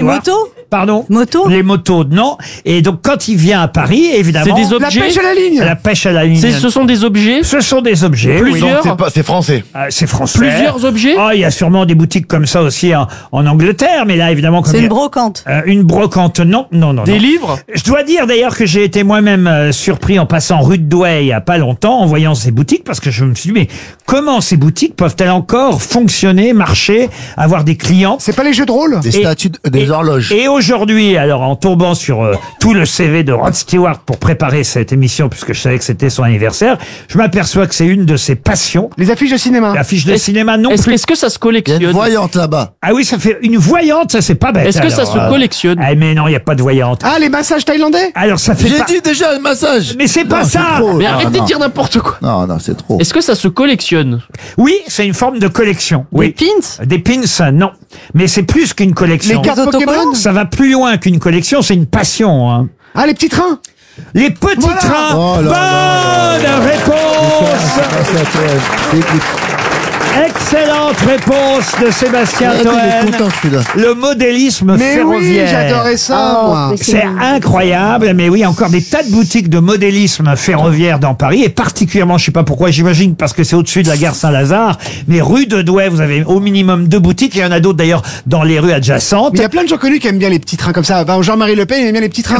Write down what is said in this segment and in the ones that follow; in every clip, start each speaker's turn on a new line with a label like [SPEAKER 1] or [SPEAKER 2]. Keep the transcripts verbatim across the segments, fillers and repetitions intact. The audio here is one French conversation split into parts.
[SPEAKER 1] Stewart.
[SPEAKER 2] motos
[SPEAKER 1] Pardon?
[SPEAKER 2] Motos
[SPEAKER 1] Les motos, non. Et donc, quand il vient à Paris, évidemment...
[SPEAKER 3] C'est des
[SPEAKER 4] La
[SPEAKER 3] objets.
[SPEAKER 4] pêche à la ligne.
[SPEAKER 1] La pêche à la ligne.
[SPEAKER 3] C'est- Ce sont des objets.
[SPEAKER 1] Ce sont des objets.
[SPEAKER 3] Plusieurs.
[SPEAKER 1] oui.
[SPEAKER 5] C'est pas- c'est français.
[SPEAKER 1] Ah, c'est français.
[SPEAKER 3] Plusieurs objets.
[SPEAKER 1] Ah, il y a sûrement des boutiques comme ça aussi en, en Angleterre, mais là, évidemment... comme
[SPEAKER 2] C'est
[SPEAKER 1] il y
[SPEAKER 2] une
[SPEAKER 1] a-
[SPEAKER 2] brocante.
[SPEAKER 1] Euh, une brocante, non, non, non.
[SPEAKER 3] Des
[SPEAKER 1] non.
[SPEAKER 3] livres.
[SPEAKER 1] Je dois dire d'ailleurs que j'ai été moi-même euh, surpris en passant rue de Douai il y a pas longtemps en voyant ces boutiques parce que je me suis dit mais comment ces boutiques peuvent-elles encore fonctionner, marcher, avoir des clients?
[SPEAKER 4] C'est pas les jeux de rôle?
[SPEAKER 6] Des
[SPEAKER 1] Et-
[SPEAKER 6] statues, de- des
[SPEAKER 1] et-
[SPEAKER 6] horloges.
[SPEAKER 1] Et aujourd'hui, alors en tombant sur euh, tout le C V de Rod Stewart pour préparer cette émission puisque je savais que c'était son anniversaire, je m'aperçois que c'est une de ses passions.
[SPEAKER 4] Les affiches de cinéma.
[SPEAKER 1] L'affiche de
[SPEAKER 3] Est-ce-
[SPEAKER 1] cinéma non
[SPEAKER 3] Est-ce
[SPEAKER 1] plus.
[SPEAKER 3] est-ce que ça se
[SPEAKER 6] Il y a
[SPEAKER 3] collectionne?
[SPEAKER 6] une voyante là-bas.
[SPEAKER 1] Ah oui, ça fait une voyante, ça c'est pas bête.
[SPEAKER 3] Est-ce que ça
[SPEAKER 1] alors,
[SPEAKER 3] se
[SPEAKER 1] euh.
[SPEAKER 3] collectionne?
[SPEAKER 1] Ah mais non, il y a pas de voyante.
[SPEAKER 4] Ah, les massages thaïlandais?
[SPEAKER 1] Alors ça fait
[SPEAKER 6] J'ai
[SPEAKER 1] pas...
[SPEAKER 6] dit déjà le massage.
[SPEAKER 1] Mais c'est pas
[SPEAKER 6] Non,
[SPEAKER 1] ça.
[SPEAKER 6] trop.
[SPEAKER 3] Mais
[SPEAKER 6] Non,
[SPEAKER 3] arrêtez
[SPEAKER 6] non.
[SPEAKER 3] de dire n'importe quoi.
[SPEAKER 6] Non, non, c'est trop.
[SPEAKER 3] Est-ce que ça se collectionne?
[SPEAKER 1] Oui, c'est une forme de collection.
[SPEAKER 2] Des
[SPEAKER 1] Oui.
[SPEAKER 2] pins
[SPEAKER 1] Des pins, non. Mais c'est plus qu'une collection.
[SPEAKER 4] Les cartes
[SPEAKER 2] Des autocollants
[SPEAKER 4] Pokémon?
[SPEAKER 1] Ça va plus loin qu'une collection, c'est une passion. Hein.
[SPEAKER 4] Ah, les petits trains?
[SPEAKER 1] Les petits
[SPEAKER 4] Voilà.
[SPEAKER 1] trains.
[SPEAKER 6] Oh là
[SPEAKER 1] Bonne réponse. Excellente réponse de Sébastien
[SPEAKER 6] Ah, il est
[SPEAKER 1] Toen.
[SPEAKER 6] content celui-là.
[SPEAKER 1] Le modélisme
[SPEAKER 4] Mais oui,
[SPEAKER 1] ferroviaire.
[SPEAKER 4] j'adorais ça,
[SPEAKER 7] Oh,
[SPEAKER 4] moi.
[SPEAKER 7] mais
[SPEAKER 1] C'est incroyable, mais oui, encore des tas de boutiques de modélisme ferroviaire dans Paris, et particulièrement, je sais pas pourquoi, j'imagine parce que c'est au-dessus de la gare Saint-Lazare, mais rue de Douai, vous avez au minimum deux boutiques, et il y en a d'autres d'ailleurs dans les rues adjacentes.
[SPEAKER 4] Mais il y a plein de gens connus qui aiment bien les petits trains comme ça. Ben, Jean-Marie Le Pen, il aime bien les petits trains.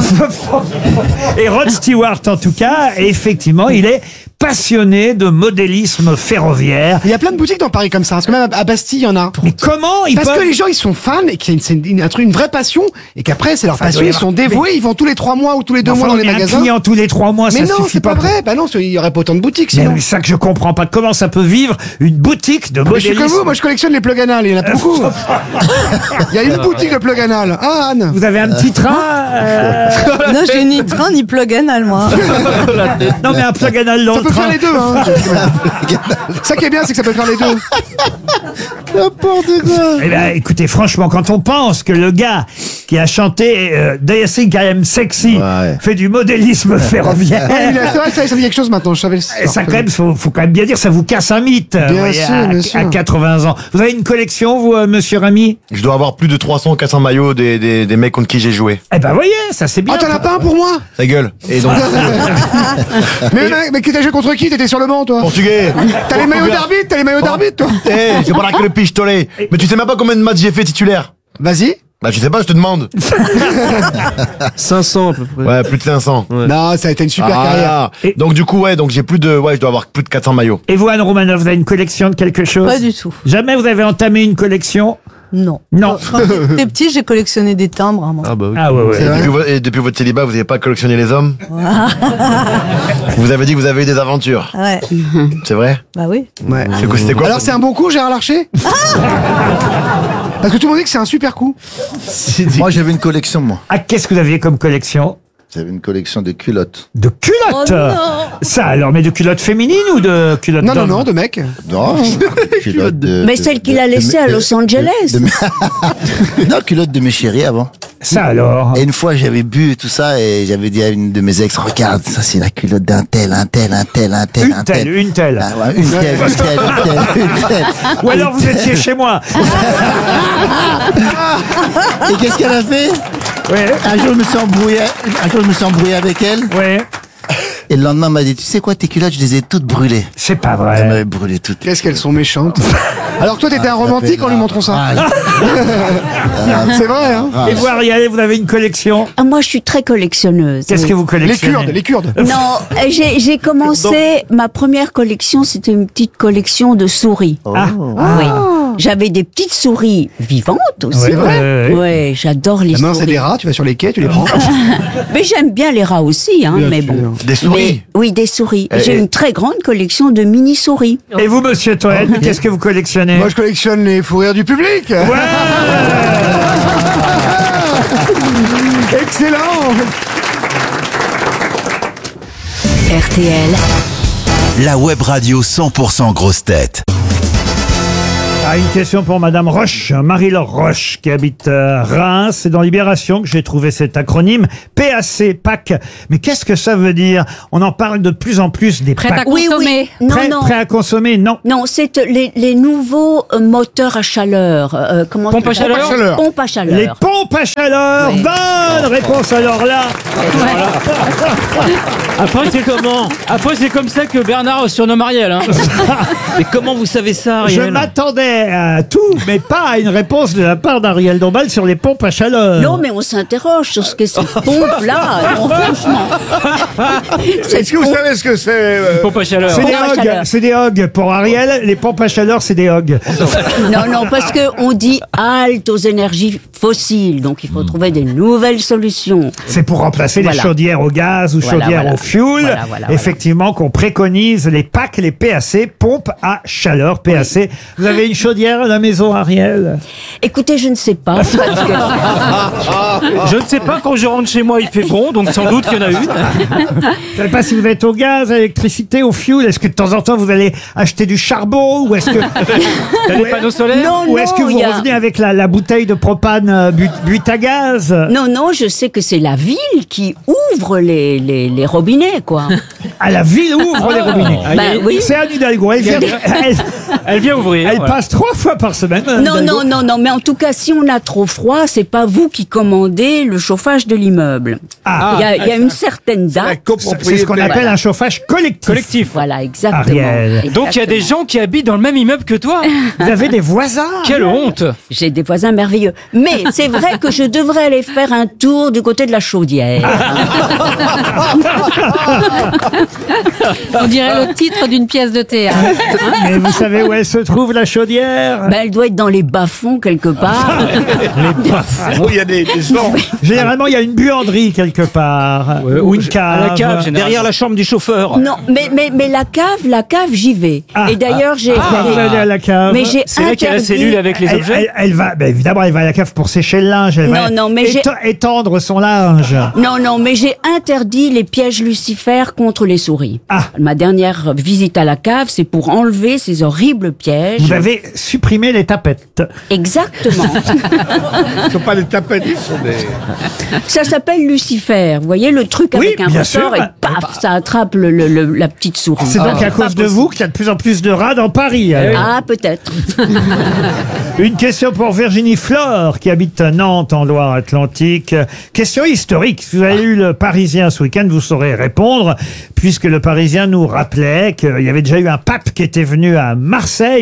[SPEAKER 1] Et Rod Stewart, en tout cas, effectivement, il est passionné de modélisme ferroviaire.
[SPEAKER 4] Il y a plein de boutiques dans Paris comme ça. Parce que même à Bastille, il y en a.
[SPEAKER 1] Mais comment ils
[SPEAKER 4] Parce
[SPEAKER 1] peuvent...
[SPEAKER 4] que les gens, ils sont fans et qu'il y a une, c'est une, un truc, une vraie passion et qu'après, c'est leur
[SPEAKER 1] Enfin,
[SPEAKER 4] passion.
[SPEAKER 1] doit y
[SPEAKER 4] Ils sont
[SPEAKER 1] avoir-
[SPEAKER 4] dévoués. Ils vont tous les trois mois ou tous les deux
[SPEAKER 1] Enfin,
[SPEAKER 4] mois dans les
[SPEAKER 1] mais un
[SPEAKER 4] magasins.
[SPEAKER 1] client tous les trois mois,
[SPEAKER 4] Mais
[SPEAKER 1] ça
[SPEAKER 4] non,
[SPEAKER 1] suffit
[SPEAKER 4] c'est pas
[SPEAKER 1] pour-
[SPEAKER 4] vrai. Bah non, il y aurait pas autant de boutiques
[SPEAKER 1] Mais
[SPEAKER 4] sinon.
[SPEAKER 1] c'est ça que je comprends pas. Comment ça peut vivre une boutique de
[SPEAKER 4] Mais je suis
[SPEAKER 1] modélisme?
[SPEAKER 4] comme vous, moi je collectionne les plugs anal, il y en a beaucoup. Il y a une boutique de plugs anal. Ah Anne.
[SPEAKER 1] Vous avez un petit train euh,
[SPEAKER 2] Non, j'ai ni train ni plug anal, moi.
[SPEAKER 1] Non, mais un plug anal dans
[SPEAKER 4] Ça
[SPEAKER 1] le
[SPEAKER 4] peut
[SPEAKER 1] train.
[SPEAKER 4] faire les deux, hein. Ça qui est bien, c'est que ça peut faire les deux.
[SPEAKER 6] N'importe quoi.
[SPEAKER 1] Eh ben, écoutez, franchement, quand on pense que le gars qui a chanté euh, Dancing I Am Sexy
[SPEAKER 6] Ouais.
[SPEAKER 1] fait du modélisme ferroviaire,
[SPEAKER 4] Ah, il a- c'est vrai que ça, ça me dit quelque chose maintenant, je savais.
[SPEAKER 1] et ça quand même, faut, faut quand même bien dire, ça vous casse un mythe. vous voyez,
[SPEAKER 4] sûr,
[SPEAKER 1] à,
[SPEAKER 4] bien
[SPEAKER 1] à
[SPEAKER 4] sûr.
[SPEAKER 1] quatre-vingts ans. Vous avez une collection, vous, euh, monsieur Rami?
[SPEAKER 5] Je dois avoir plus de trois cents, quatre cents maillots des, des, des mecs contre qui j'ai joué.
[SPEAKER 1] Eh ben, voyez, ça c'est bien.
[SPEAKER 4] Ah, t'en as pas un pour moi?
[SPEAKER 5] Ta gueule. Et donc,
[SPEAKER 4] Mais, mais, mais qui t'a joué contre qui? T'étais sur le banc, toi?
[SPEAKER 5] portugais.
[SPEAKER 4] T'as les maillots d'arbitre? T'as les maillots d'arbitre, toi?
[SPEAKER 5] Eh, c'est pas là que le pistolet. Mais tu sais même pas combien de matchs j'ai fait titulaire.
[SPEAKER 4] Vas-y.
[SPEAKER 5] Bah, je sais pas, je te demande.
[SPEAKER 3] cinq cents à peu près.
[SPEAKER 5] Ouais, plus de cinq cents.
[SPEAKER 4] Non, ça a été une super
[SPEAKER 5] Ah,
[SPEAKER 4] carrière.
[SPEAKER 1] Et-
[SPEAKER 5] donc du coup, ouais, donc j'ai plus de, ouais, je dois avoir plus de quatre cents maillots.
[SPEAKER 1] Et vous, Anne Romanoff, vous avez une collection de quelque chose?
[SPEAKER 2] Pas du tout.
[SPEAKER 1] Jamais vous avez entamé une collection?
[SPEAKER 2] Non.
[SPEAKER 1] Non.
[SPEAKER 2] Quand j'étais petit, j'ai collectionné des timbres. hein, moi.
[SPEAKER 3] Ah bah oui.
[SPEAKER 1] Ah ouais, ouais.
[SPEAKER 4] C'est vrai.
[SPEAKER 5] Depuis, vo- et depuis votre célibat, vous n'avez pas collectionné les hommes. Vous avez dit que vous avez eu des aventures.
[SPEAKER 2] Ouais.
[SPEAKER 5] C'est vrai?
[SPEAKER 2] Bah oui.
[SPEAKER 4] Ouais.
[SPEAKER 5] C'est quoi, c'était quoi?
[SPEAKER 4] Alors c'est un bon coup, Gérard Larcher? Parce que tout le monde dit que c'est un super coup.
[SPEAKER 6] Moi, j'avais une collection, moi.
[SPEAKER 1] Ah, qu'est-ce que vous aviez comme collection?
[SPEAKER 6] J'avais une collection de culottes.
[SPEAKER 1] De culottes?
[SPEAKER 2] Oh non.
[SPEAKER 1] Ça alors, mais de culottes féminines ou de culottes
[SPEAKER 4] Non, non,
[SPEAKER 1] d'hommes?
[SPEAKER 4] non, de mec.
[SPEAKER 6] Non, culottes de.
[SPEAKER 7] Mais
[SPEAKER 6] de-
[SPEAKER 7] celle qu'il
[SPEAKER 6] de-
[SPEAKER 7] a
[SPEAKER 6] de
[SPEAKER 7] laissée
[SPEAKER 6] mes-
[SPEAKER 7] à
[SPEAKER 6] de-
[SPEAKER 7] Los Angeles.
[SPEAKER 6] de- de mes- non, culottes de mes chéris avant.
[SPEAKER 1] Ça alors.
[SPEAKER 6] Et une fois, j'avais bu et tout ça, et j'avais dit à une de mes ex, regarde, ça c'est la culotte d'un tel, un tel, un tel, un tel, un
[SPEAKER 1] Une
[SPEAKER 6] tel.
[SPEAKER 1] telle, une telle.
[SPEAKER 6] Ah ouais, une telle, une telle, une telle, une telle.
[SPEAKER 1] Ou alors vous étiez chez moi.
[SPEAKER 6] Et qu'est-ce qu'elle a fait?
[SPEAKER 1] Ouais,
[SPEAKER 6] Un jour, je me suis embrouillé, un jour, je me suis embrouillé avec elle,
[SPEAKER 1] ouais.
[SPEAKER 6] et le lendemain, elle m'a dit, tu sais quoi, tes culottes, je les ai toutes brûlées.
[SPEAKER 1] C'est pas
[SPEAKER 6] Elle
[SPEAKER 1] vrai.
[SPEAKER 6] m'avait brûlé toutes.
[SPEAKER 4] Qu'est-ce qu'elles sont méchantes. Alors que toi, t'étais un romantique en lui montrant ça.
[SPEAKER 6] Ah,
[SPEAKER 4] C'est vrai, hein.
[SPEAKER 1] Et vous, Ariel, vous avez une collection?
[SPEAKER 7] Ah, moi, je suis très collectionneuse.
[SPEAKER 1] Qu'est-ce que vous
[SPEAKER 4] Les
[SPEAKER 1] collectionnez?
[SPEAKER 4] Kurdes, les Kurdes.
[SPEAKER 7] Non, euh, j'ai j'ai commencé, ma première collection, c'était une petite collection de souris.
[SPEAKER 1] Ah,
[SPEAKER 7] Oui. J'avais des petites souris vivantes aussi.
[SPEAKER 1] ouais, ouais, ouais.
[SPEAKER 7] Ouais, j'adore les
[SPEAKER 4] Maintenant, c'est
[SPEAKER 7] souris.
[SPEAKER 4] des rats, tu vas sur les quais, tu les prends.
[SPEAKER 7] Mais j'aime bien les rats aussi, hein,
[SPEAKER 4] Bien
[SPEAKER 7] mais
[SPEAKER 4] sûr.
[SPEAKER 7] bon.
[SPEAKER 5] Des souris.
[SPEAKER 7] Mais- oui, des souris.
[SPEAKER 5] Et-
[SPEAKER 7] J'ai
[SPEAKER 5] et-
[SPEAKER 7] une très grande collection de mini-souris.
[SPEAKER 1] Et vous, monsieur Toen, qu'est-ce que vous collectionnez?
[SPEAKER 4] Moi, je collectionne les fous rires du public. Excellent.
[SPEAKER 8] R T L,
[SPEAKER 9] La web radio cent pour cent grosse tête.
[SPEAKER 1] Ah, une question pour Madame Roche, Marie-Laure Roche, qui habite euh, Reims. C'est dans Libération que j'ai trouvé cet acronyme. P A C, P A C. Mais qu'est-ce que ça veut dire? On en parle de plus en plus des
[SPEAKER 9] Prêt
[SPEAKER 1] P A C.
[SPEAKER 9] à consommer.
[SPEAKER 7] Non,
[SPEAKER 1] Prêt,
[SPEAKER 7] non.
[SPEAKER 1] prêt à consommer, non.
[SPEAKER 7] Non, c'est les, les nouveaux euh, moteurs à chaleur. Euh, comment
[SPEAKER 3] Pompe à chaleur
[SPEAKER 4] chaleur.
[SPEAKER 7] Pompe à chaleur.
[SPEAKER 1] Les pompes à chaleur.
[SPEAKER 7] Oui.
[SPEAKER 1] Bonne réponse alors là.
[SPEAKER 3] Après, c'est comment Après, c'est comme ça que Bernard surnomme Ariel. Hein. Mais comment vous savez ça,
[SPEAKER 1] Je
[SPEAKER 3] Ariel
[SPEAKER 1] m'attendais à tout, mais pas à une réponse de la part d'Ariel Dombal sur les pompes à chaleur.
[SPEAKER 7] Non, mais on s'interroge sur ce que ces pompes-là. Non, franchement.
[SPEAKER 4] Est-ce que vous savez ce que c'est euh,
[SPEAKER 3] Pompe à chaleur.
[SPEAKER 1] C'est des
[SPEAKER 7] Pompe à
[SPEAKER 1] hogs,
[SPEAKER 7] chaleur.
[SPEAKER 1] c'est des hogs. Pour Ariel, les pompes à chaleur, c'est des hogs.
[SPEAKER 7] Non, non, parce que on dit halte aux énergies fossiles, donc il faut trouver des nouvelles solutions.
[SPEAKER 1] C'est pour remplacer
[SPEAKER 7] Voilà.
[SPEAKER 1] les chaudières au gaz ou
[SPEAKER 7] Voilà,
[SPEAKER 1] chaudières
[SPEAKER 7] voilà.
[SPEAKER 1] au fuel.
[SPEAKER 7] Voilà, voilà,
[SPEAKER 1] Effectivement, qu'on préconise les P A C, les P A C, pompes à chaleur, P A C. Vous avez une chaudière à la maison, Ariel?
[SPEAKER 7] Écoutez, je ne sais pas. parce que-
[SPEAKER 3] Je ne sais pas, quand je rentre chez moi, il fait bon, donc sans doute qu'il y en a une.
[SPEAKER 1] Je ne sais pas si vous êtes au gaz, à l'électricité, au fuel. Est-ce que de temps en temps vous allez acheter du charbon ou est-ce que
[SPEAKER 3] T'as des panneaux solaires
[SPEAKER 7] Non,
[SPEAKER 1] ou est-ce que
[SPEAKER 7] non,
[SPEAKER 1] vous
[SPEAKER 7] il y a-
[SPEAKER 1] revenez avec la, la bouteille de propane euh, but, but à gaz?
[SPEAKER 7] Non, non, je sais que c'est la ville qui ouvre les, les, les robinets, quoi.
[SPEAKER 1] À la ville ouvre les robinets.
[SPEAKER 3] Ah,
[SPEAKER 7] Bah
[SPEAKER 3] il y a-
[SPEAKER 7] oui.
[SPEAKER 1] C'est Anne Hidalgo. Elle, vient- elle-
[SPEAKER 3] Elle vient ouvrir.
[SPEAKER 1] elle
[SPEAKER 3] ouais.
[SPEAKER 1] passe trois fois par semaine. Anne
[SPEAKER 7] Non,
[SPEAKER 1] Hidalgo.
[SPEAKER 7] non, non, non, mais en tout cas, si on a trop froid, c'est pas vous qui commandez le chauffage de l'immeuble.
[SPEAKER 1] Ah.
[SPEAKER 7] Il y a, il y a une certaine
[SPEAKER 4] la
[SPEAKER 7] date.
[SPEAKER 1] C'est ce qu'on appelle
[SPEAKER 7] Voilà.
[SPEAKER 1] un chauffage collectif.
[SPEAKER 3] Collectif.
[SPEAKER 7] Voilà, exactement.
[SPEAKER 1] Ariel.
[SPEAKER 3] Donc il y a des gens qui habitent dans le même immeuble que toi.
[SPEAKER 1] Vous avez des voisins.
[SPEAKER 3] Quelle honte.
[SPEAKER 7] J'ai des voisins merveilleux. Mais c'est vrai que je devrais aller faire un tour du côté de la chaudière.
[SPEAKER 9] On dirait le titre d'une pièce de théâtre.
[SPEAKER 1] Mais vous savez où elle se trouve, la chaudière?
[SPEAKER 7] Ben, elle doit être dans les bas-fonds quelque part.
[SPEAKER 4] où il y a des, des gens.
[SPEAKER 1] Généralement, il y a une buanderie quelque part.
[SPEAKER 3] Ouais,
[SPEAKER 1] ou
[SPEAKER 3] ou
[SPEAKER 1] une
[SPEAKER 3] je-
[SPEAKER 1] cave.
[SPEAKER 3] à la cave, généralement. Derrière la chambre du chauffeur.
[SPEAKER 7] Non, mais, mais, mais la cave, la cave, j'y vais.
[SPEAKER 1] Ah,
[SPEAKER 7] Et d'ailleurs, j'ai.
[SPEAKER 1] Ah, vous allez à la cave.
[SPEAKER 7] Mais j'ai
[SPEAKER 3] C'est là qu'il y a la
[SPEAKER 7] interdit-
[SPEAKER 3] cellule avec les
[SPEAKER 1] Elle,
[SPEAKER 3] objets.
[SPEAKER 1] elle- elle va, ben évidemment, elle va à la cave pour sécher le linge. Elle va
[SPEAKER 7] Non, non, mais j'ai-
[SPEAKER 1] éte- étendre son linge.
[SPEAKER 7] Non, non, mais j'ai interdit les pièges lucifères contre les souris.
[SPEAKER 1] Ah.
[SPEAKER 7] Ma dernière visite à la cave, c'est pour enlever ces horribles pièges.
[SPEAKER 1] Vous avez supprimé les tapettes.
[SPEAKER 7] Exactement.
[SPEAKER 4] Ce ne sont pas des tapettes, ce sont des.
[SPEAKER 7] Ça s'appelle Lucifer. Vous voyez le truc
[SPEAKER 1] Oui,
[SPEAKER 7] avec un
[SPEAKER 1] bien
[SPEAKER 7] ressort
[SPEAKER 1] sûr.
[SPEAKER 7] et paf, ça attrape le, le- le- la petite souris.
[SPEAKER 1] C'est donc
[SPEAKER 7] Ah,
[SPEAKER 1] à cause de vous qu'il y a de plus en plus de rats dans Paris. alors.
[SPEAKER 7] Ah, peut-être.
[SPEAKER 1] Une question pour Virginie Flore, qui habite à Nantes, en Loire-Atlantique. Question historique. Si vous avez lu le Parisien ce week-end, vous saurez répondre, puisque le Parisien nous rappelait qu'il y avait déjà eu un pape qui était venu à Marseille.